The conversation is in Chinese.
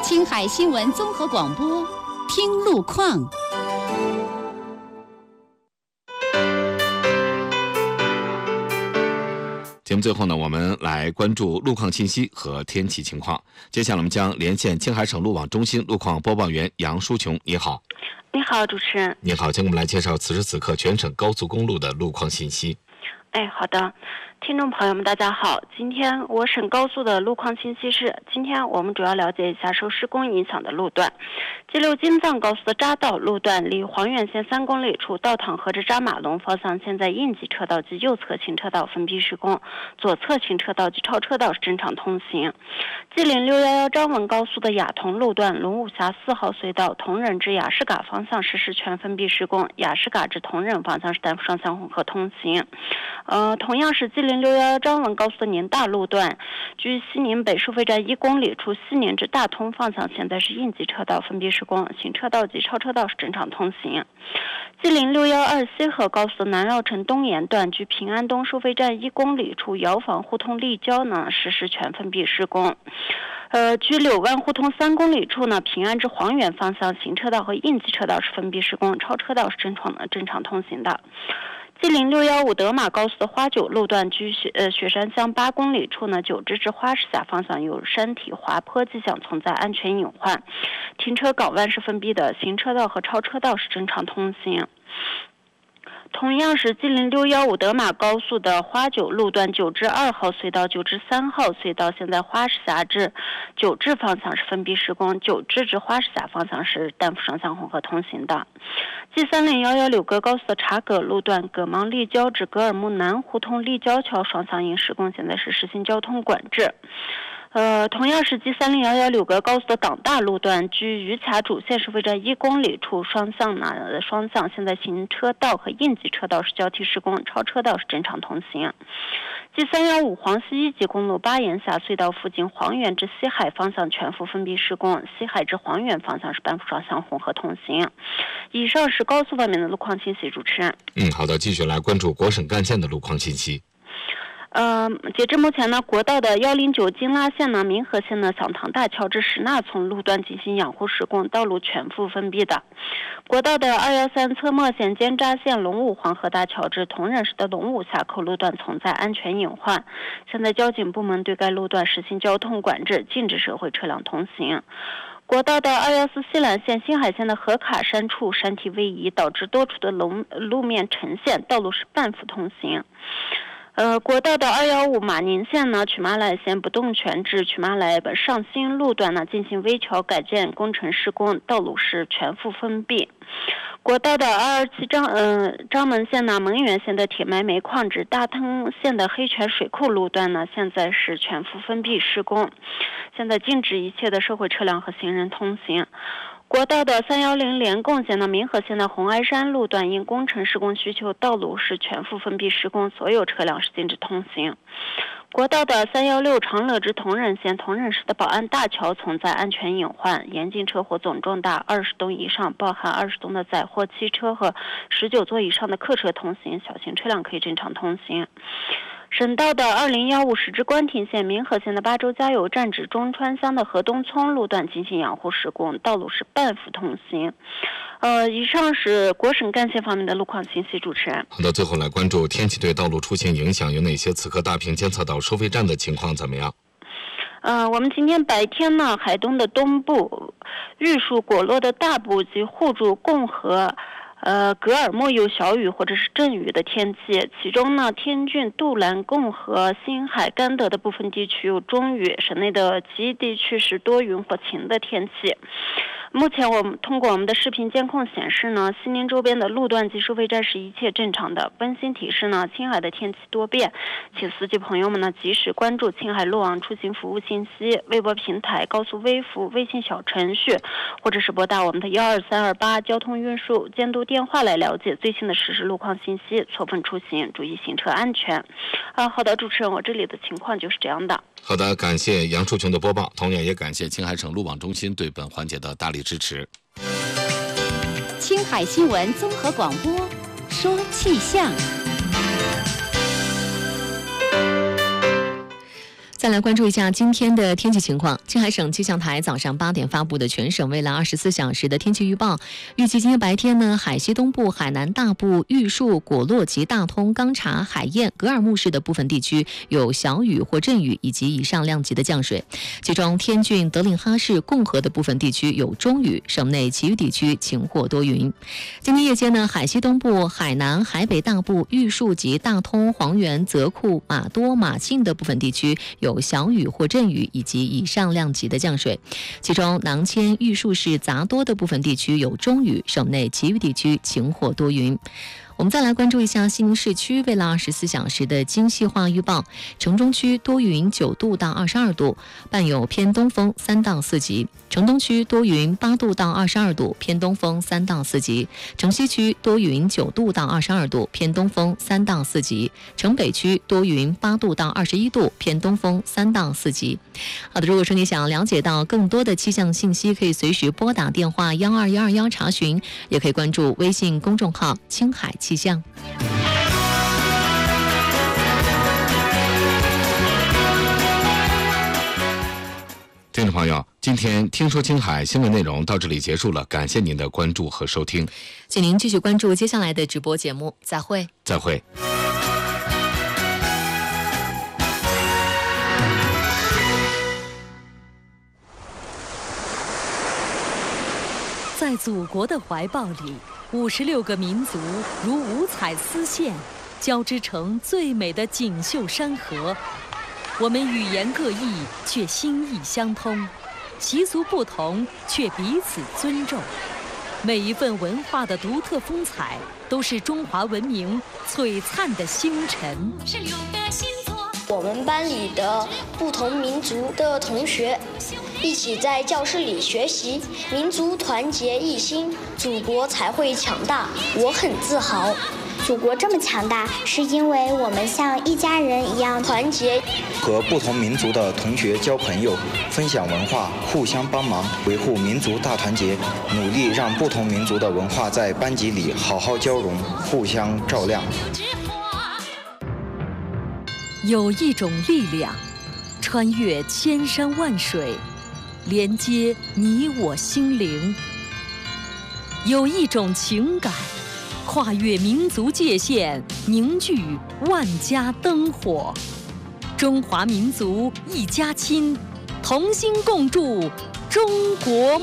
青海新闻综合广播，听路况。 节目最后呢，我们来关注路况信息和天气情况。接下来我们将连线青海省路网中心路况播报员杨淑琼。你好。 你好，主持人。 你好，请我们来介绍此时此刻全省高速公路的路况信息。 好的，听众朋友们大家好，今天我省高速的路况信息是，今天我们主要了解一下受施工影响的路段。G6京藏高速的匝道路段离黄原县3公里处道塘河至扎马龙方向，现在应急车道及右侧行车道封闭施工，左侧行车道及超车道是正常通行。G0611张文高速的雅同路段龙武峡4号隧道同仁至雅士嘎方向实施全封闭施工，雅士嘎至同仁方向是单双向混合通行。同样是G0611张文高速的宁大路段，距西宁北收费站1公里处西宁至大通方向，现在是应急车道封闭施工，行车道及超车道是正常通行。G0612西河高速的南绕城东沿段，距平安东收费站1公里处窑坊胡同立交呢，实施全封闭施工。距柳湾胡同3公里处呢，平安至黄原方向行车道和应急车道是封闭施工，超车道是正常通行的。G0615德马高速的花九路段，距雪山乡8公里处呢，九支至花市峡方向有山体滑坡迹象存在安全隐患，停车港湾是封闭的，行车道和超车道是正常通行。同样是G0615德马高速的花九路段9至2号隧道、9至3号隧道，现在花市峡至九至方向是封闭施工，九至至花市峡方向是单辅双向混合通行的。G3011柳格高速的察葛路段葛芒立交至格尔木南胡同立交桥双向因施工，现在是实行交通管制。同样是G3011柳格高速的党大路段，距榆卡主线收费站1公里处双向，现在行车道和应急车道是交替施工，超车道是正常通行。G315黄西1级公路巴颜峡隧道附近黄原至西海方向全幅封闭施工，西海至黄原方向是单辅双向混合通行。以上是高速方面的路况信息，主持人。 好的，继续来关注国省干线的路况信息。 截至目前呢，国道的109金拉线呢、民和线的响塘大桥至石那村路段进行养护施工，道路全部封闭的。国道的213侧墨线尖扎线龙武黄河大桥至同仁市的龙武峡口路段存在安全隐患，现在交警部门对该路段实行交通管制，禁止社会车辆通行。国道的214西兰线新海线的河卡山处山体位移，导致多处的路面呈现，道路是半幅通行。国道的215马宁线呢，曲马来线不动泉至曲马来上新路段呢进行危桥改建工程施工，道路是全幅封闭。国道的227张门线呢，蒙源线的铁埋煤矿至大通线的黑泉水库路段呢，现在是全幅封闭施工，现在禁止一切的社会车辆和行人通行。国道的310连贡线的民和线的红埃山路段因工程施工需求，道路是全幅封闭施工，所有车辆是禁止通行。国道的316长乐至同仁线同仁市的宝安大桥存在安全隐患，严禁车祸总重大20吨以上，包含20吨的载货汽车和19座以上的客车通行，小型车辆可以正常通行。省道的2015石之官亭线民和线的巴州加油站至中川乡的河东村路段进行养护施工，道路是半幅通行。以上是国省干线方面的路况信息，主持人。 好的，最后来关注天气对道路出行影响有哪些？此刻大坪监测到收费站的情况怎么样？ 我们今天白天呢，海东的东部、玉树果洛的大部及互助共和格尔木有小雨或者是阵雨的天气，其中呢，天峻、杜兰、共和、新海、甘德的部分地区有中雨，省内的其余地区是多云或晴的天气。目前我们通过我们的视频监控显示呢，西宁周边的路段及收费站是一切正常的。温馨提示呢，青海的天气多变，请司机朋友们呢及时关注青海路网出行服务信息、微博平台、高速微服、微信小程序，或者是拨打我们的12328交通运输监督电话来了解最新的实时路况信息，错峰出行，注意行车安全。好的，主持人，我这里的情况就是这样的。 好的，感谢杨淑琼的播报，同样也感谢青海省路网中心对本环节的大力支持。 青海新闻综合广播，说气象。 再来关注一下今天的天气情况。青海省气象台早上8点发布的全省未来24小时的天气预报，预计今天白天呢，海西东部、海南大部、玉树、果洛及大通、钢察、海晏、格尔木市的部分地区有小雨或阵雨以及以上量级的降水，其中天峻、德令哈市、共和的部分地区有中雨，省内其余地区晴或多云。今天夜间呢，海西东部、海南、海北大部、玉树及大通、黄原、泽库、玛多、马庆的部分地区有小雨或阵雨以及以上量级的降水，其中囊谦、玉树市、杂多的部分地区有中雨，省内其余地区晴或多云。我们再来关注一下西宁市区未来24小时的精细化预报。城中区多云9度到22度，伴有偏东风3到4级；城东区多云8度到22度，偏东风3到4级；城西区多云9度到22度，偏东风3到4级；城北区多云8度到21度，偏东风3到4级。好的，如果说你想了解到更多的气象信息，可以随时拨打电话12121查询，也可以关注微信公众号青海气象。 听众朋友，今天听说青海新闻内容到这里结束了，感谢您的关注和收听， 请您继续关注接下来的直播节目，再会。 再会。 在祖国的怀抱里，56个民族如五彩丝线，交织成最美的锦绣山河。我们语言各异，却心意相通；习俗不同，却彼此尊重。每一份文化的独特风采，都是中华文明璀璨的星辰。 我们班里的不同民族的同学一起在教室里学习，民族团结一心，祖国才会强大。我很自豪。 祖国这么强大，是因为我们像一家人一样团结。 和不同民族的同学交朋友，分享文化，互相帮忙，维护民族大团结，努力让不同民族的文化在班级里好好交融，互相照亮。 有一种力量，穿越千山万水，连接你我心灵；有一种情感，跨越民族界限，凝聚万家灯火。中华民族一家亲，同心共筑中国